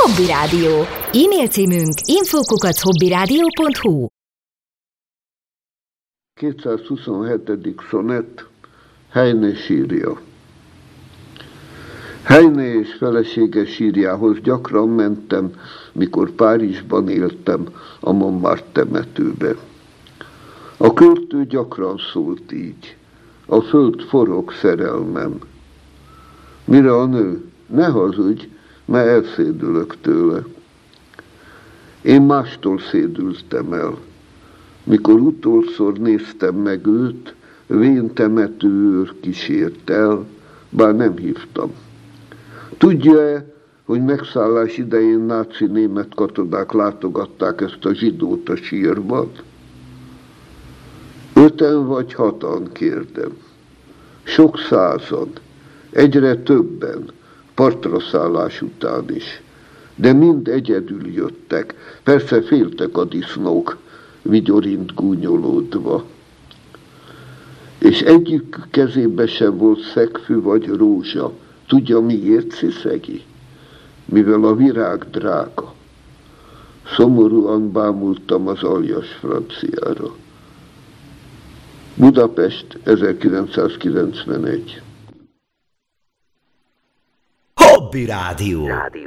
Hobby Rádió. E-mail címünk info@hobbyradio.hu. 227. szonett. Heine sírja. Heine és felesége sírjához gyakran mentem, mikor Párizsban éltem, a Montmartre temetőbe. A költő gyakran szólt így: a föld forog, szerelmem. Mire a nő: ne hazudj, mert elszédülök tőle. Én mástól szédültem el. Mikor utolszor néztem meg őt, vén temetőőr kísért el, bár nem hívtam. Tudja-e, hogy megszállás idején náci német katonák látogatták ezt a zsidót a sírban? 5 vagy 6, kérdem. Sok százan, egyre többen, partraszállás után is. De mind egyedül jöttek, persze féltek a disznók, vigyorint gúnyolódva. És egyik kezébe sem volt szegfű vagy rózsa. Tudja, miért, sziszegi? Mivel a virág drága. Szomorúan bámultam az aljas franciára. Budapest, 1991. Hobby Rádió.